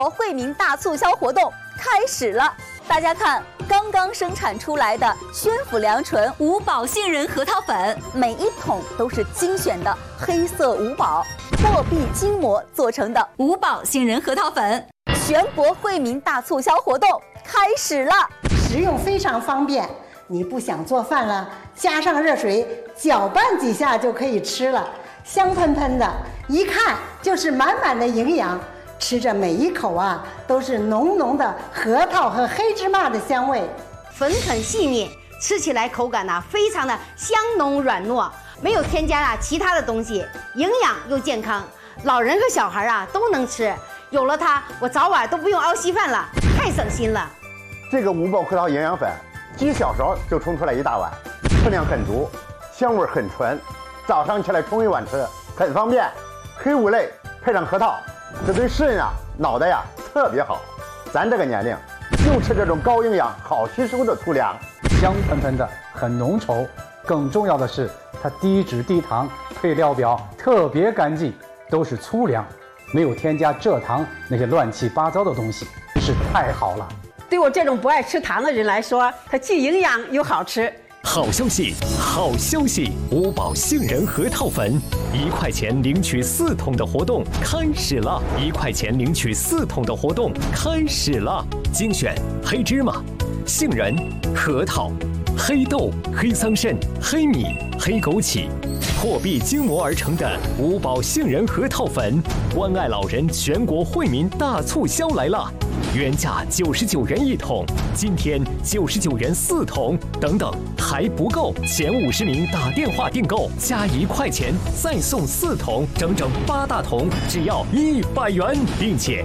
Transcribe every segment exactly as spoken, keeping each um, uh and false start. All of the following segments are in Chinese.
惠民大促销活动开始了，大家看，刚刚生产出来的宣府良醇五宝杏仁核桃粉，每一桶都是精选的黑色五宝货币筋膜做成的五宝杏仁核桃粉。全国惠民大促销活动开始了， 食用非常方便。你不想做饭了，加上热水搅拌几下就可以吃了，香喷喷的，一看就是满满的营养。吃着每一口啊，都是浓浓的核桃和黑芝麻的香味， 粉很细腻，吃起来口感呢、啊、非常的香浓软糯，没有添加啊其他的东西，营养又健康，老人和小孩啊都能吃。有了它，我早晚都不用熬稀饭了，太省心了。 这个五宝核桃营养粉，几小勺就冲出来一大碗，分量很足，香味很纯，早上起来冲一碗吃，很方便。黑五类配上核桃，这对肾啊、脑袋呀特别好。咱这个年龄，就吃这种高营养、好吸收的粗粮， 香喷喷的，很浓稠。更重要的是，它低脂低糖，配料表特别干净，都是粗粮，没有添加蔗糖那些乱七八糟的东西，是太好了。 对我这种不爱吃糖的人来说，它既营养又好吃。 好消息，好消息！五宝杏仁核桃粉，一块钱领取四桶的活动开始了！一块钱领取四桶的活动开始了！精选黑芝麻、杏仁、核桃、黑豆、黑桑葚、黑米、黑枸杞，货币精磨而成的五宝杏仁核桃粉，关爱老人全国惠民大促销来了！原价九十九元一桶，今天九十九元四桶，等等还不够，前五十名打电话订购加一块钱再送四桶，整整八大桶，只要一百元，并且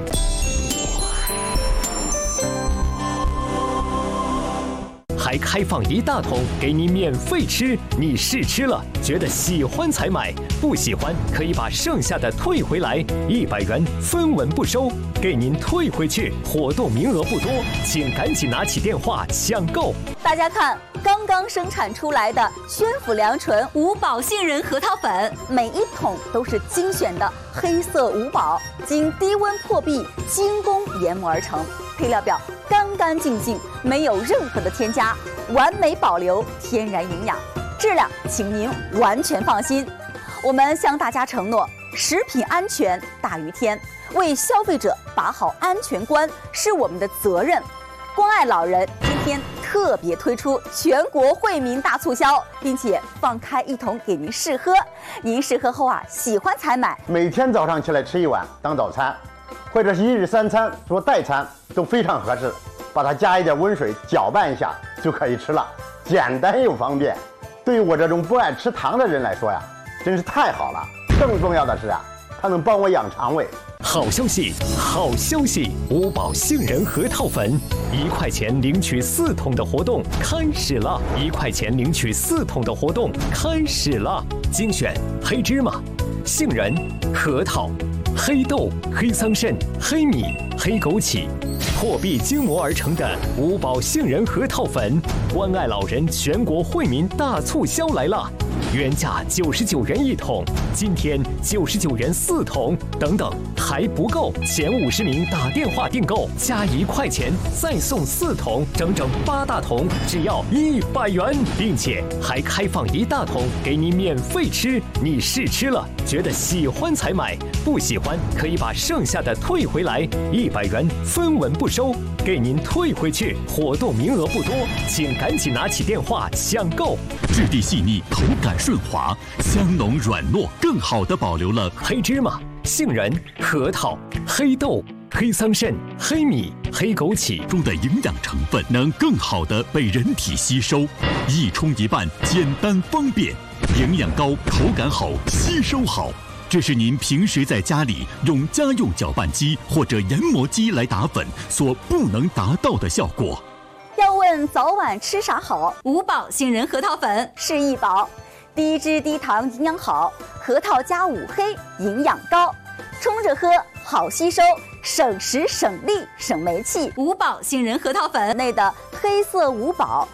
还开放一大桶给你免费吃，你试吃了觉得喜欢才买，不喜欢可以把剩下的退回来，一百元分文不收，给您退回去。活动名额不多，请赶紧拿起电话抢购。 大家看，刚刚生产出来的宣府良醇五宝杏仁核桃粉，每一桶都是精选的黑色五宝，经低温破壁精工研磨而成，配料表干干净净，没有任何的添加，完美保留天然营养，质量请您完全放心。我们向大家承诺，食品安全大于天，为消费者把好安全关是我们的责任。关爱老人，今天特别推出全国惠民大促销，并且放开一桶给您试喝，您试喝后啊，喜欢才买。 每天早上起来吃一碗当早餐，或者是一日三餐做代餐都非常合适，把它加一点温水搅拌一下就可以吃了，简单又方便。对于我这种不爱吃糖的人来说呀，真是太好了。更重要的是啊，它能帮我养肠胃。 好消息，好消息！五宝杏仁核桃粉，一块钱领取四桶的活动开始了！一块钱领取四桶的活动开始了！精选黑芝麻、杏仁、核桃、黑豆、黑桑葚、黑米、黑枸杞，货币精磨而成的五宝杏仁核桃粉，关爱老人全国惠民大促销来了！原价九十九元一桶，今天九十九元四桶，等等还不够，前五十名打电话订购加一块钱再送四桶，整整八大桶，只要一百元，并且还开放一大桶给你免费吃，你试吃了觉得喜欢才买，不喜欢可以把剩下的退回来，一百元分文不收，给您退回去。活动名额不多，请赶紧拿起电话抢购。 质地细腻，口感顺滑，香浓软糯，更好地保留了黑芝麻、杏仁、核桃、黑豆、黑桑葚、黑米、黑枸杞中的营养成分，能更好地被人体吸收，一冲一拌，简单方便，营养高，口感好，吸收好。这是您平时在家里用家用搅拌机或者研磨机来打粉所不能达到的效果。 要问早晚吃啥好，五宝杏仁核桃粉是一宝，低脂低糖营养好，核桃加五黑营养高，冲着喝好吸收，省时省力省煤气。五宝杏仁核桃粉内的黑色五宝，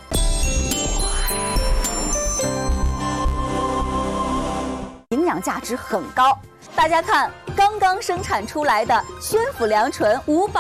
营养价值很高。大家看，刚刚生产出来的宣府良醇五宝